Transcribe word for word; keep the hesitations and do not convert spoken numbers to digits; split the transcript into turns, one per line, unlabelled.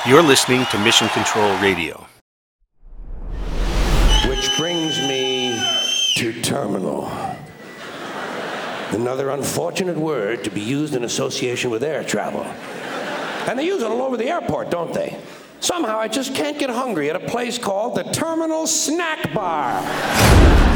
You're listening to Mission Control Radio.
Which brings me to terminal. Another unfortunate word to be used in association with air travel. And they use it all over the airport, don't they? Somehow I just can't get hungry at a place called the Terminal Snack Bar.